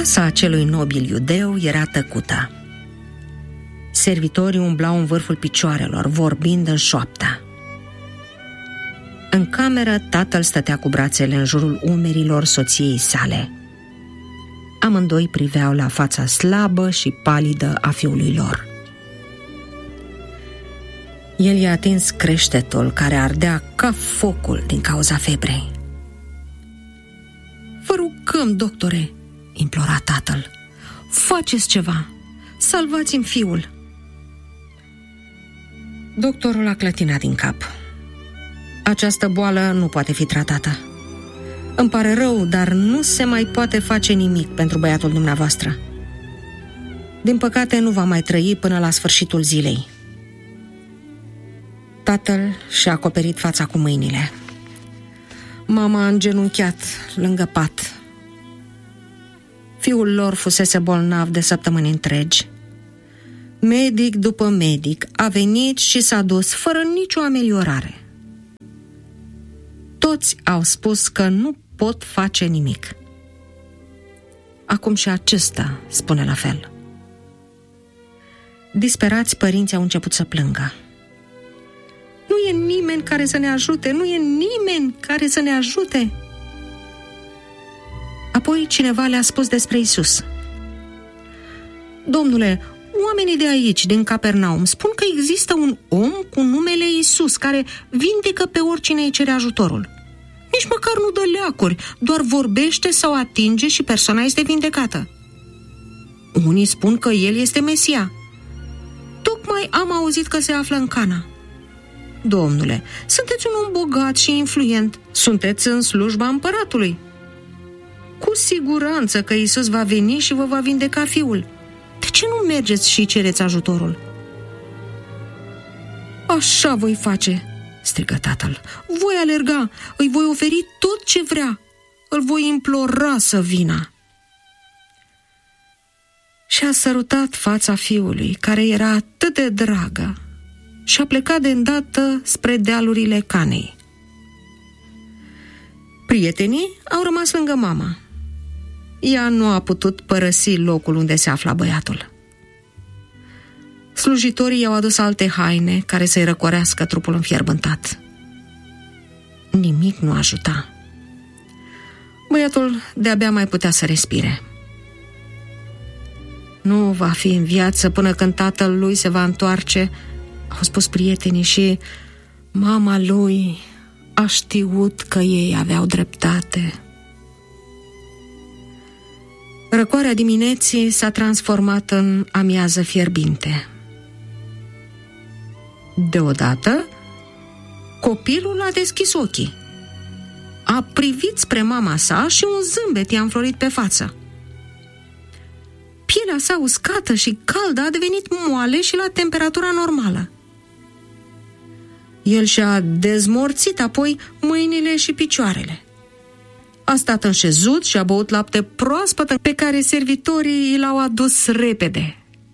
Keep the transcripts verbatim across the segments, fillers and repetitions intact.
Casa acelui nobil iudeu era tăcută. Servitorii umblau în vârful picioarelor, vorbind în șoaptă. În cameră, tatăl stătea cu brațele în jurul umerilor soției sale. Amândoi priveau la fața slabă și palidă a fiului lor. El i-a atins creștetul care ardea ca focul din cauza febrei. "Vă rugăm, doctore," implora tatăl, "faceți ceva, salvați-mi fiul." Doctorul a clătinat din cap. "Această boală nu poate fi tratată. Îmi pare rău, dar nu se mai poate face nimic pentru băiatul dumneavoastră. Din păcate, nu va mai trăi până la sfârșitul zilei." Tatăl și-a acoperit fața cu mâinile. Mama a îngenunchiat lângă pat. Fiul lor fusese bolnav de săptămâni întregi. Medic după medic a venit și s-a dus fără nicio ameliorare. Toți au spus că nu pot face nimic. Acum și acesta spune la fel. Disperați, părinții au început să plângă. "Nu e nimeni care să ne ajute, nu e nimeni care să ne ajute." Apoi cineva le-a spus despre Isus. "Domnule, oamenii de aici, din Capernaum, spun că există un om cu numele Isus care vindecă pe oricine îi cere ajutorul. Nici măcar nu dă leacuri, doar vorbește sau atinge și persoana este vindecată. Unii spun că el este Mesia. Tocmai am auzit că se află în Cana. Domnule, sunteți un om bogat și influent, sunteți în slujba împăratului. Cu siguranță că Isus va veni și vă va vindeca fiul. De ce nu mergeți și cereți ajutorul?" "Așa voi face," strigă tatăl. "Voi alerga, îi voi oferi tot ce vrea, îl voi implora să vină." Și-a sărutat fața fiului, care era atât de dragă, și a plecat de îndată spre dealurile Canei. Prietenii au rămas lângă mama. Ea nu a putut părăsi locul unde se afla băiatul. Slujitorii i-au adus alte haine care să-i răcorească trupul înfierbântat. Nimic nu ajuta. Băiatul de-abia mai putea să respire. "Nu va fi în viață până când tatăl lui se va întoarce," au spus prietenii, și mama lui a știut că ei aveau dreptate. Răcoarea dimineții s-a transformat în amiază fierbinte. Deodată, copilul a deschis ochii. A privit spre mama sa și un zâmbet i-a înflorit pe față. Pielea sa uscată și caldă a devenit moale și la temperatura normală. El și-a dezmorțit apoi mâinile și picioarele. A stat înșezut și a băut lapte proaspăt pe care servitorii l-au adus repede.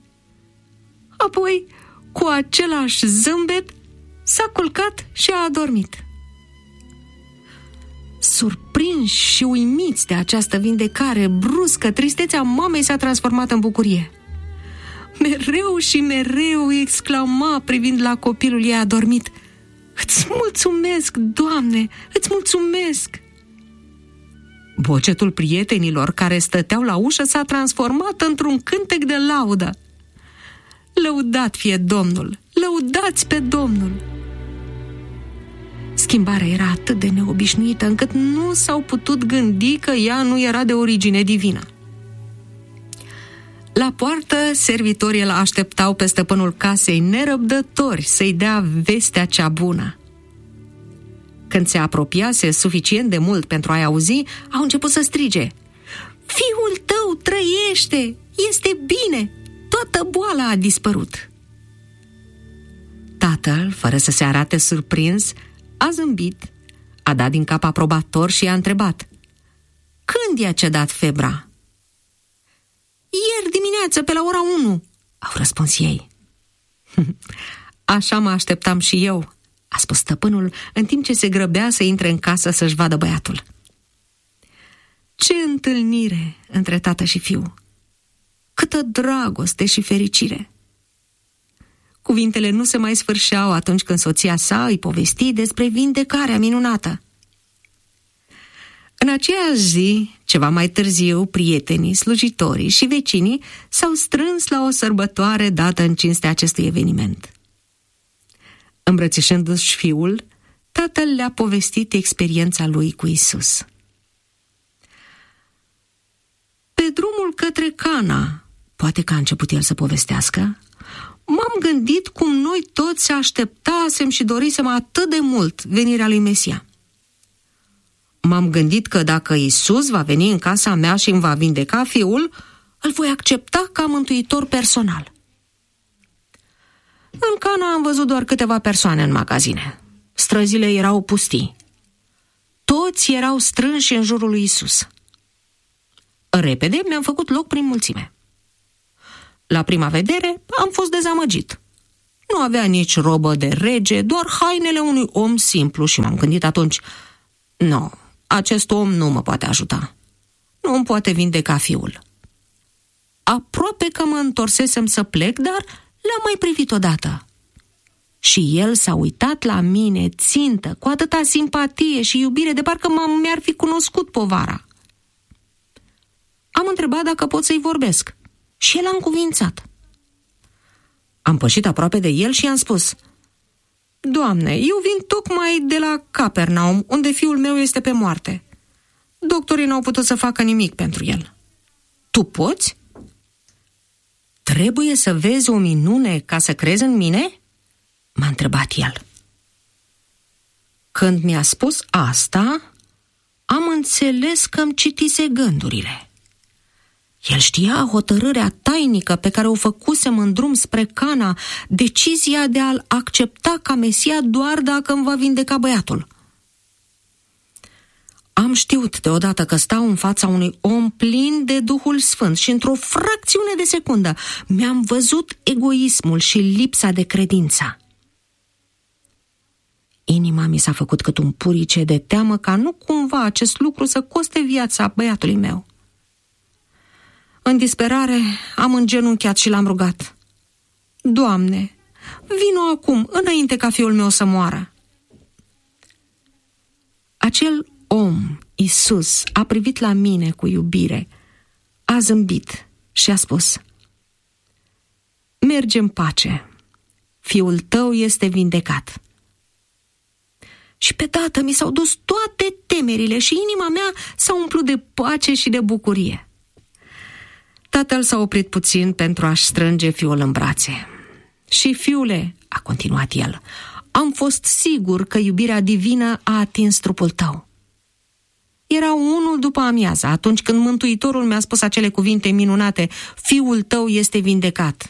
Apoi, cu același zâmbet, s-a culcat și a adormit. Surprinși și uimiți de această vindecare bruscă, tristețea mamei s-a transformat în bucurie. Mereu și mereu exclama privind la copilul ei adormit: "Îți mulțumesc, Doamne, îți mulțumesc!" Bocetul prietenilor care stăteau la ușă s-a transformat într-un cântec de laudă. Lăudat fie Domnul! Lăudați pe Domnul! Schimbarea era atât de neobișnuită încât nu s-au putut gândi că ea nu era de origine divină. La poartă, servitorii îl așteptau pe stăpânul casei nerăbdători să-i dea vestea cea bună. Când se apropiase suficient de mult pentru a-i auzi, au început să strige: "Fiul tău trăiește! Este bine! Toată boala a dispărut!" Tatăl, fără să se arate surprins, a zâmbit, a dat din cap aprobator și i-a întrebat: "Când i-a cedat febra?" "Ieri dimineață, pe la ora unu," au răspuns ei. "Așa mă așteptam și eu," a spus stăpânul, în timp ce se grăbea să intre în casă să-și vadă băiatul. Ce întâlnire între tată și fiu! Câtă dragoste și fericire! Cuvintele nu se mai sfârșeau atunci când soția sa îi povesti despre vindecarea minunată. În aceeași zi, ceva mai târziu, prietenii, slujitorii și vecinii s-au strâns la o sărbătoare dată în cinstea acestui eveniment. Îmbrățișându-și fiul, tatăl le-a povestit experiența lui cu Isus. Pe drumul către Cana, poate că a început el să povestească, m-am gândit cum noi toți așteptasem și dorisem atât de mult venirea lui Mesia. M-am gândit că dacă Isus va veni în casa mea și îmi va vindeca fiul, îl voi accepta ca mântuitor personal. În Cana am văzut doar câteva persoane în magazine. Străzile erau pustii. Toți erau strânși în jurul lui Isus. Repede mi-am făcut loc prin mulțime. La prima vedere am fost dezamăgit. Nu avea nici robă de rege, doar hainele unui om simplu și m-am gândit atunci, nu, acest om nu mă poate ajuta. Nu îmi poate vindeca fiul. Aproape că mă întorsesem să plec, dar l-am mai privit odată. Și el s-a uitat la mine țintă, cu atâta simpatie și iubire, de parcă m-am, mi-ar fi cunoscut povara. Am întrebat dacă pot să-i vorbesc și el a încuvințat. Am pășit aproape de el și i-am spus, Doamne, eu vin tocmai de la Capernaum, unde fiul meu este pe moarte. Doctorii n-au putut să facă nimic pentru el. Tu poți? Trebuie să vezi o minune ca să crezi în mine? M-a întrebat el. Când mi-a spus asta, am înțeles că îmi citise gândurile. El știa hotărârea tainică pe care o făcusem în drum spre Cana, decizia de a-l accepta ca Mesia doar dacă îmi va vindeca băiatul. Am știut deodată că stau în fața unui om plin de Duhul Sfânt și într-o fracțiune de secundă mi-am văzut egoismul și lipsa de credință. Inima mi s-a făcut cât un purice de teamă ca nu cumva acest lucru să coste viața băiatului meu. În disperare am îngenunchiat și l-am rugat. Doamne, vino acum, înainte ca fiul meu să moară. Acel om, Isus, a privit la mine cu iubire, a zâmbit și a spus, mergi în pace, fiul tău este vindecat. Și pe dată mi s-au dus toate temerile și inima mea s-a umplut de pace și de bucurie. Tatăl s-a oprit puțin pentru a-și strânge fiul în brațe. Și fiule, a continuat el, am fost sigur că iubirea divină a atins trupul tău. Era unul după amiază, atunci când Mântuitorul mi-a spus acele cuvinte minunate, fiul tău este vindecat.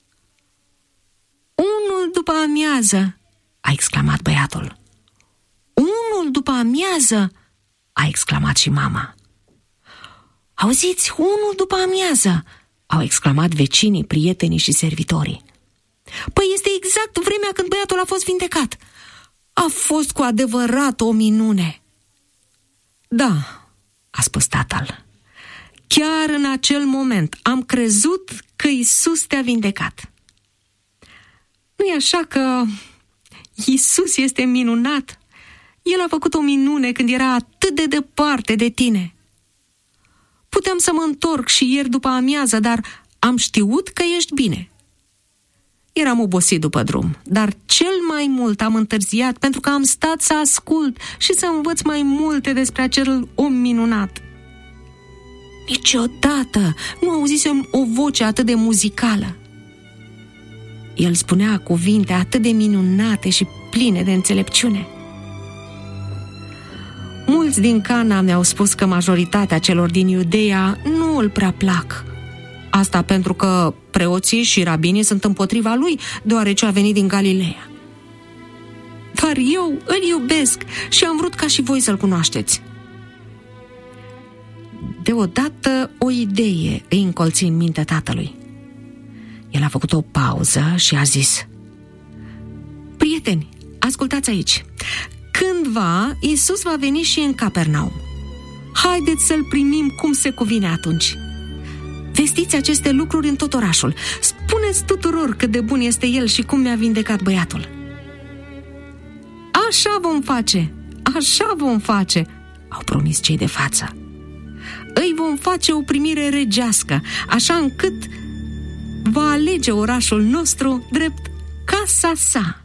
Unul după amiază, a exclamat băiatul. Unul după amiază, a exclamat și mama. Auziți, unul după amiază, au exclamat vecinii, prietenii și servitorii. Păi este exact vremea când băiatul a fost vindecat. A fost cu adevărat o minune. Da, a spus tatăl, chiar în acel moment am crezut că Isus te-a vindecat. Nu-i așa că Isus este minunat? El a făcut o minune când era atât de departe de tine. Puteam să mă întorc și ieri după amiază, dar am știut că ești bine. Eram obosit după drum, dar cel mai mult am întârziat pentru că am stat să ascult și să învăț mai multe despre acel om minunat. Niciodată nu auzisem o voce atât de muzicală. El spunea cuvinte atât de minunate și pline de înțelepciune. Mulți din Cana mi-au spus că majoritatea celor din Iudeea nu îl prea plac. Asta pentru că preoții și rabinii sunt împotriva lui, deoarece a venit din Galileea. Dar eu îl iubesc și am vrut ca și voi să-l cunoașteți. Deodată o idee îi încolți în mintea tatălui. El a făcut o pauză și a zis: prieteni, ascultați aici. Cândva, Isus va veni și în Capernaum. Haideți să-l primim cum se cuvine atunci. Vestiți aceste lucruri în tot orașul. Spuneți tuturor cât de bun este el și cum mi-a vindecat băiatul. Așa vom face, așa vom face, au promis cei de față. Îi vom face o primire regească, așa încât va alege orașul nostru drept casa sa.